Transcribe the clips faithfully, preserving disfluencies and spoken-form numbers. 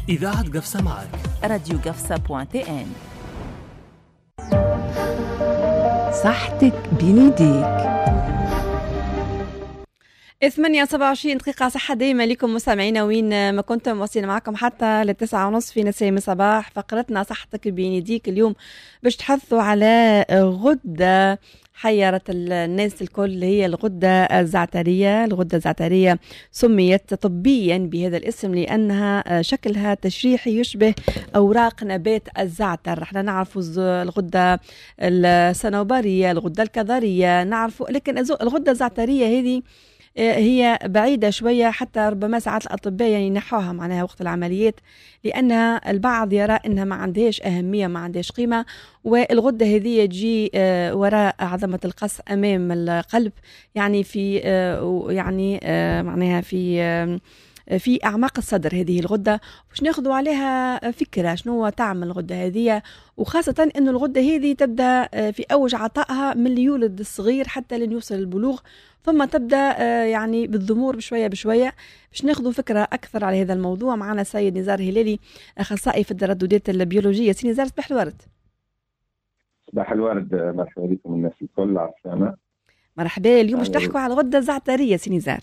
إذاعة قفصة معك راديو قفصة بوان تي ان. صحتك بيديك. ثمانية وسبعة وعشرين دقيقة صحة دايما لكم مستمعينا وين ما كنتم، وصلنا معكم حتى للتسعة ونصف في نسيم الصباح. فقرتنا صحتك بين يديك اليوم باش تحثوا على غدة حيرت الناس الكل، هي الغدة الزعترية. الغدة الزعترية سميت طبيا بهذا الاسم لأنها شكلها تشريحي يشبه أوراق نبات الزعتر. احنا نعرف الغدة الصنوبرية، الغدة الكظرية نعرف، لكن الغدة الزعترية هذه هي بعيدة شوية، حتى ربما ساعات الأطباء يعني ينحوها معناها وقت العمليات، لأنها البعض يرى أنها ما عندهاش أهمية، ما عندهاش قيمة. والغدة هذه تجي وراء عظمة القص أمام القلب، يعني في يعني معناها في في أعماق الصدر. هذه الغدة باش ناخذوا عليها فكرة شنو تعمل الغدة هذه، وخاصة أن الغدة هذه تبدأ في أوج عطائها من يولد الصغير حتى لين يوصل البلوغ، ثم تبدأ يعني بالضمور بشوية بشوية. باش ناخذوا فكرة أكثر على هذا الموضوع معنا السيد نزار هلالي، أخصائي في الترددات البيولوجية. سي نزار، صباح الورد. صباح الورد، مرحبا بكم الناس الكل على السلامة. مرحبا. اليوم باش تحكوا على الغدة الزعترية سي نزار.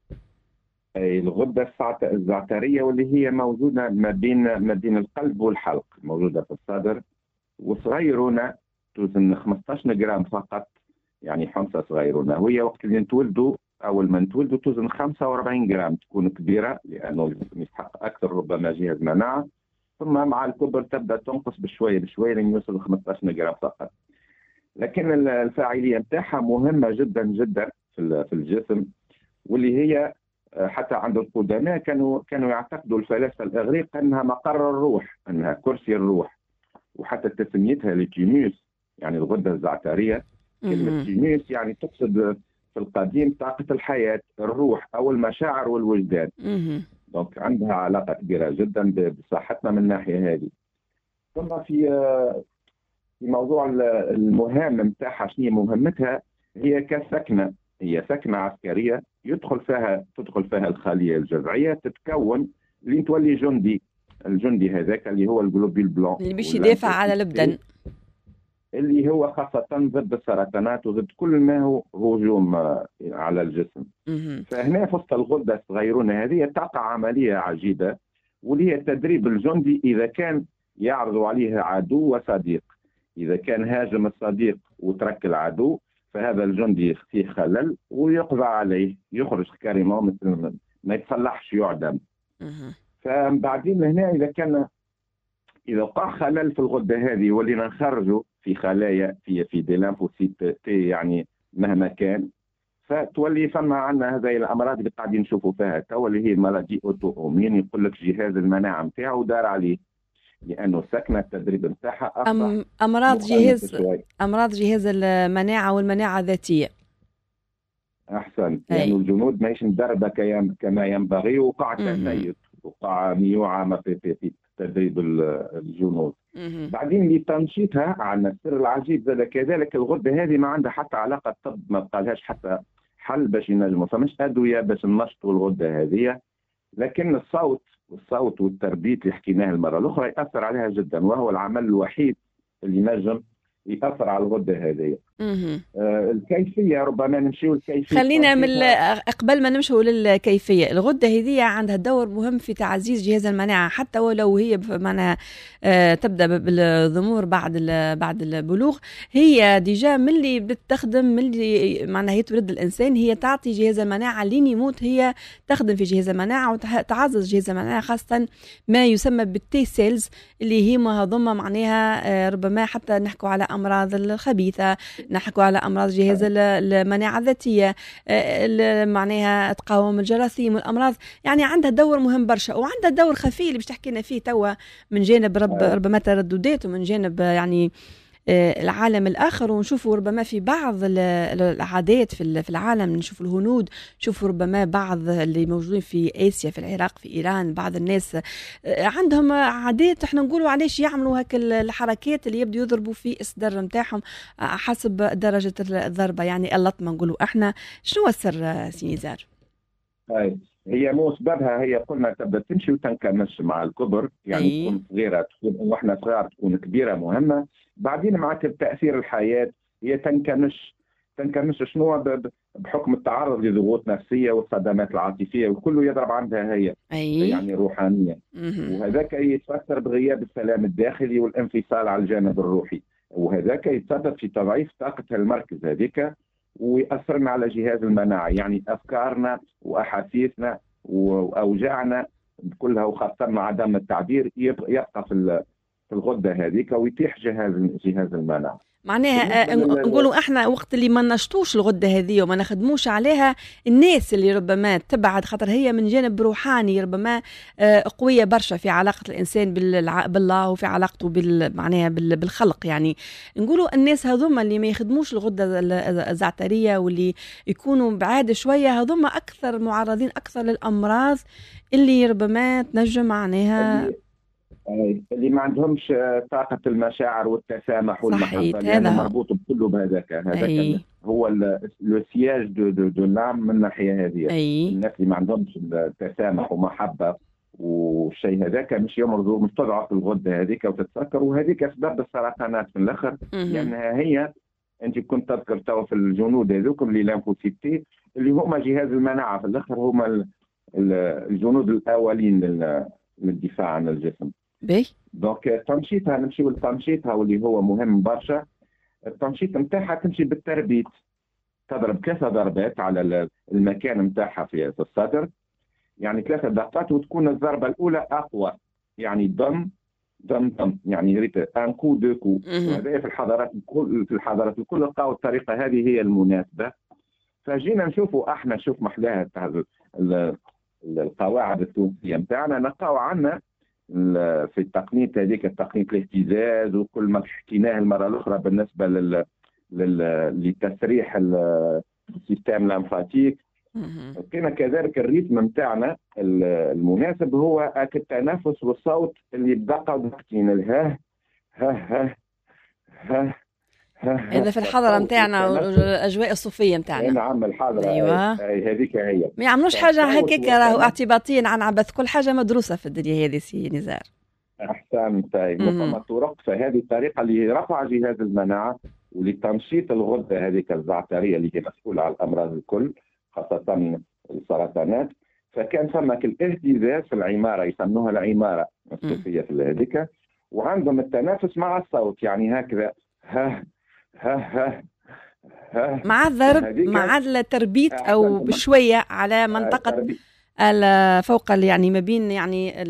أي الغدة الزعترية واللي هي موجودة ما بين ما بين القلب والحلق، موجودة في الصدر وصغيرونة، توزن خمسطاش جرام فقط، يعني حمصة صغيرونة. وهي وقت اللي نتولدوا أول ما نتولدوا توزن خمسة وأربعين جرام، تكون كبيرة لأنه يستحق أكثر ربما جهاز مناعة. ثم مع الكبر تبدأ تنقص بشوية بشوية لين يوصل خمسطاش جرام فقط. لكن الفاعلية نتاعها مهمة جدا جدا في في الجسم، واللي هي حتى عند القدماء كانوا كانوا يعتقدوا الفلاسفه الاغريق انها مقر الروح، انها كرسي الروح. وحتى تسميتها لتيموس، يعني الغده الزعتريه. كلمه تيموس يعني تقصد في القديم طاقه الحياه، الروح او المشاعر والوجدان. دونك عندها علاقه كبيره جدا بصحتنا من الناحيه هذه. ثم في في موضوع المهام نتاعها، شنو مهمتها؟ هي كسكنه، هي سكنه عسكريه يدخل فيها تدخل فيها الخليه الجذعيه، تتكون اللي تولي جندي. الجندي هذاك اللي هو الجلوبيل بلون اللي باش يدافع على البدن، اللي هو خاصه ضد السرطانات وضد كل ما هو هجوم على الجسم. فهنا في وسط الغده الصغيرونه هذه تقع عمليه عجيبه، واللي هي تدريب الجندي اذا كان يعرض عليه عدو وصديق. اذا كان هاجم الصديق وترك العدو، فهذا الجندي فيه خلل ويقضى عليه، يخرج كريمه، مثل ما يتصلحش يعدم. فبعدين هنا اذا كان اذا وقع خلل في الغده هذه ولينا نخرجوا في خلايا في في دي لامفوسيت تي، يعني مهما كان، فتولي فما عندنا هذه الامراض اللي قاعدين نشوفوا فيها توا، اللي هي مرضي اوتو اومين. يقول لك جهاز المناعه نتاعو دار عليه، لانه سكنه التدريب نتاعها أم امراض جهاز شوي. امراض جهاز المناعه والمناعه الذاتيه. احسن، لانه يعني الجنود ماهيش مدربه كما ينبغي، وقع تنيت، وقع مئة عام في في في تدريب الجنود. مم. بعدين لتنشيطها عن السر العجيب زاد كذلك، الغده هذه ما عندها حتى علاقه طب، ما بقالهاش حتى حل باش ينجموا، فمش ادويه باش ننشطوا الغده هذه. لكن الصوت والصوت والتربيت اللي حكيناه المره الاخرى ياثر عليها جدا، وهو العمل الوحيد اللي نجم يأثر على الغدة هذه. آه الكيفية ربما نمشيو الكيفية. خلينا من قبل ما نمشيو للكيفية. الغدة هذه عندها دور مهم في تعزيز جهاز المناعة، حتى ولو هي معناها آه تبدأ بالضمور بعد بعد البلوغ. هي ديجا من اللي بتخدم، من اللي معناها يتولد الإنسان، هي تعطي جهاز المناعة لين يموت، هي تخدم في جهاز المناعة وتعزز جهاز المناعة، خاصة ما يسمى بالتي سيلز اللي هي مهضمة معناها. آه ربما حتى نحكوا على أمراض الخبيثة، نحكوا على أمراض جهاز المناعة الذاتية، معناها تقاوم الجراثيم والأمراض. يعني عندها دور مهم برشا، وعندها دور خفي اللي باش تحكينا فيه توا، من جانب رب ربما ترددات، ومن جانب يعني العالم الآخر. ونشوفوا ربما في بعض العادات في العالم، نشوف الهنود، نشوف ربما بعض اللي موجودين في آسيا، في العراق، في إيران، بعض الناس عندهم عادات احنا نقولوا علاش يعملوا هك الحركات اللي يبدو يضربوا في الصدر متاعهم حسب درجة الضربة، يعني اللطمة نقولوا احنا. شنو السر سي نزار؟ هاي هي مو سببها، هي قلنا تبدا تمشي وتنكمش مع الكبر، يعني أي. تكون صغيره تكون واحنا صغار تكون كبيره مهمه، بعدين مع تاثير الحياه هي تنكمش. تنكمش شنو؟ ب- بحكم التعرض لضغوط نفسيه والصدمات العاطفيه، وكله يضرب عندها هي أي. يعني روحانيا. مهم. وهذاك يتفسر بغياب السلام الداخلي والانفصال على الجانب الروحي، وهذاك يتسبب في تضعيف طاقه المركز هذيك، ويأثرنا على جهاز المناعة، يعني أفكارنا وأحاسيسنا وأوجاعنا كلها، وخاصة مع عدم التعبير يبقى في في الغدة هذيك، ويتيح جهاز جهاز المناعة. معناها نقولوا احنا وقت اللي ما نشطوش الغده هذه وما نخدموش عليها، الناس اللي ربما تبعد خاطر هي من جانب روحاني ربما قويه برشا في علاقه الانسان بالله وفي علاقته بال معناها بالخلق، يعني نقولوا الناس هذوما اللي ما يخدموش الغده الزعتريه واللي يكونوا بعاد شويه، هذوما اكثر معرضين اكثر للامراض اللي ربما تنجم معناها اللي ما عندهمش طاقة المشاعر والتسامح والمحبة، لأنه مربوط بكله بهذاك. هذاك هو لو سياج دو دو دو نام من الناحية هذه. الناس اللي ما عندهمش التسامح ومحبة والشيء هذاك مش يمرضوا، مش تضعف الغدة هذيك وتتسكر، وهذيك أسباب السرطانات في الآخر، لأنها هي أنت كنت تذكر تو في الجنود هذوكم اللي لانفوسيتي اللي هما جهاز المناعة في الآخر، هما الجنود الأولين للدفاع عن الجسم. بي دونك تنشيطها نمشيو لتنشيطها واللي هو مهم برشا. التنشيط نتاعها تمشي بالتربيت، تضرب ثلاثة ضربات على المكان نتاعها في الصدر، يعني ثلاثة ضربات، وتكون الضربة الأولى أقوى، يعني ضم ضم ضم، يعني ريت ان كو دو كو. وهذا في الحضارات الكل، في الحضارات الكل لقاو الطريقة هذه هي المناسبة. فجينا نشوفوا احنا شوف محلاها القواعد التونسية نتاعنا، نلقاو عنا في التقنية هذيك تقنية الاهتزاز وكل ما حكيناه المرة الأخرى بالنسبة لل... لل... لتسريح السيستم لامفاتيك. لقينا كذلك الريتم نتاعنا المناسب هو التنفس والصوت اللي بدقة ودقتين، الها ها ها ها هذا في الحضرة نتاعنا والأجواء الصوفية نتاعنا. نعم الحضرة. أيوة. هذيك هي. ما يعملوش حاجة هكاك راهو اعتباطيا عن عبث، كل حاجة مدروسة في الدنيا هذه سي نزار. أحسن. طيب مفهوم طرق، فهذه الطريقة اللي رفع جهاز المناعة ولتنشيط الغدة هذيك الزعترية اللي هي مسؤولة على الأمراض الكل خاصة السرطانات. فكان فمك الاهتزاز في العمارة، يسموها العمارة الصوفية في هذيك، وعندهم التنافس مع الصوت، يعني هكذا ها ها ها ها مع الضرب مع التربيت او بشويه على منطقه فوق يعني ما بين يعني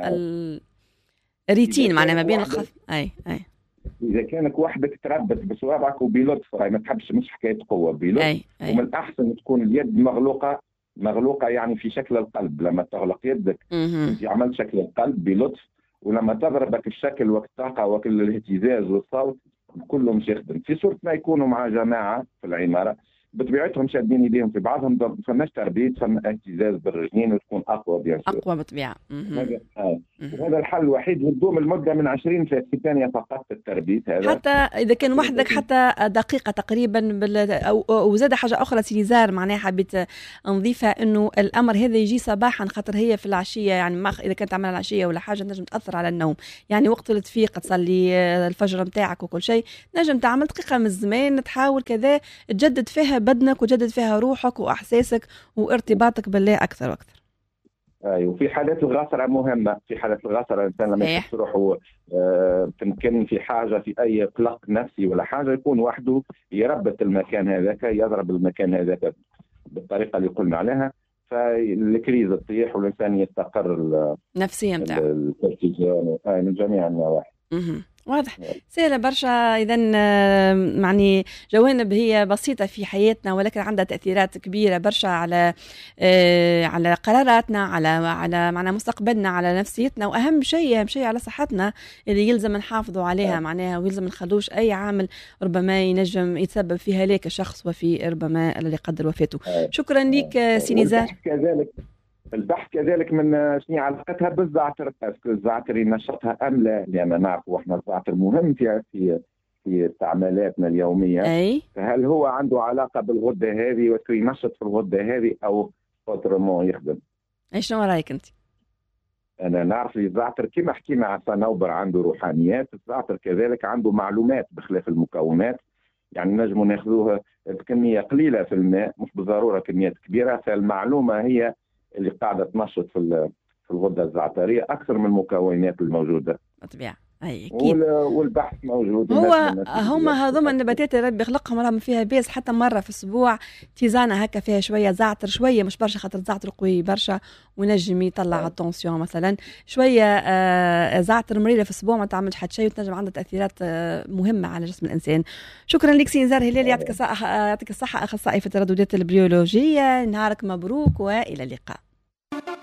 الريتين، معناها ما بين الخف. اي اي اذا كانك وحدك تربت بصوابعك وبلطف، راهي ما تحبش مش حكايه قوه بلطف. أي أي. ومن الاحسن تكون اليد مغلوقه مغلوقه يعني في شكل القلب، لما تغلق يدك انت عملت شكل القلب بلطف، ولما تضربك الشكل والطاقه وكل الاهتزاز والصوت كله مش يخدم. في صورة ما يكونوا مع جماعة في العمارة بطبيعتهم شادين يديهم في بعضهم، فماش تربيت، فما اهتزاز بالرجلين وتكون أقوى بيان سور. أقوى بالطبيعة. هذا آه. وهذا الحل الوحيد، وتدوم المدة من عشرين ل ثلاثين ثانية فقط في التربيت هذا. حتى إذا كان وحدك حتى دقيقة تقريبا بال... أو وزاد حاجة أخرى سيزار معناها حبيت نضيفها، إنه الأمر هذا يجي صباحا خاطر هي في العشية، يعني ما إذا كانت عمل العشية ولا حاجة نجم تأثر على النوم، يعني وقت اللي تفيق تصلي الفجر متاعك وكل شيء نجم تعمل دقيقة من الزمان تحاول كذا تجدد فيها بدنك وتجدد فيها روحك وأحساسك وارتباطك بالله أكثر وأكثر. ايوه. وفي حالات الغسرة مهمة، في حالات الغسرة الإنسان لما يحس روحه آه تمكن في حاجة، في أي قلق نفسي ولا حاجة، يكون وحده يربط المكان هذاك، يضرب المكان هذاك بالطريقة اللي قلنا عليها، فالكريز تطيح والإنسان يستقر نفسيا نتاعو الارتجال من جميع النواحي. واضح. سهلة برشا. إذن يعني جوانب هي بسيطة في حياتنا ولكن عندها تأثيرات كبيرة برشا على على قراراتنا، على على معنى مستقبلنا، على نفسيتنا، وأهم شيء أهم شيء على صحتنا اللي يلزم نحافظوا عليها معناها، ويلزم نخلوش أي عامل ربما ينجم يتسبب في هلاك الشخص وفي ربما اللي قدر وفاته. شكرا لك سي نزار. كذلك البحث كذلك من شنو علاقتها بالزعتر، باسكو الزعتر ينشطها ام لا، لان نعرفوا احنا الزعتر مهم في في في استعمالاتنا اليوميه. أي. فهل هو عنده علاقه بالغده هذه وينشط في الغده هذه او اوترومون يخدم؟ أي شنو رايك انت؟ انا نعرف لي الزعتر كما حكينا على الصنوبر عنده روحانيات، الزعتر كذلك عنده معلومات بخلاف المكونات. يعني نجموا ناخذوها بكميه قليله في الماء، مش بالضروره كميات كبيره، فالمعلومه هي اللي قاعده تنشط في في الغده الزعتريه اكثر من المكونات الموجوده. بالطبيعه اي اكيد. والبحث موجود. هو هما هذوما النباتات اللي ربي خلقهم راهم فيها بيس، حتى مره في الاسبوع تيزانه هكا فيها شويه زعتر، شويه مش برشا خاطر الزعتر قوي برشا ونجم يطلع التونسيون مثلا، شويه آه زعتر مريره في الاسبوع ما تعملش حتى شيء وتنجم عندها تاثيرات آه مهمه على جسم الانسان. شكرا لك سي نزار هلال، يعطيك الصحه يعطيك الصحه اخصائي في الترددات البيولوجيه، نهارك مبروك والى اللقاء.